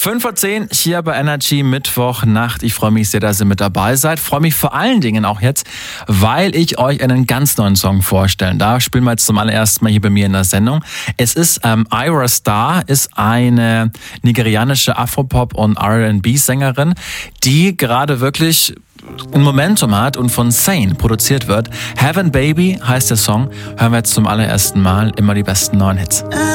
5:10 hier bei Energy Mittwochnacht. Ich freue mich sehr, dass ihr mit dabei seid. Freue mich vor allen Dingen auch jetzt, weil ich euch einen ganz neuen Song vorstellen darf. Spielen wir jetzt zum allerersten Mal hier bei mir in der Sendung. Es ist Ayra Starr, ist eine nigerianische Afropop- und R&B-Sängerin, die gerade wirklich ein Momentum hat und von Sane produziert wird. Heaven Baby heißt der Song. Hören wir jetzt zum allerersten Mal immer die besten neuen Hits.